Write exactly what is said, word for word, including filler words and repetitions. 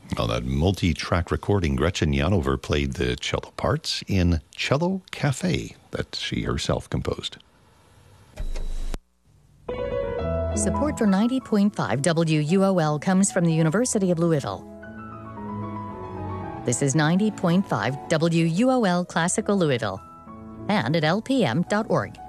On that multi-track recording, Gretchen Janover played the cello parts in Cello Cafe that she herself composed. Support for ninety point five W U O L comes from the University of Louisville. This is ninety point five W U O L Classical Louisville and at L P M dot org.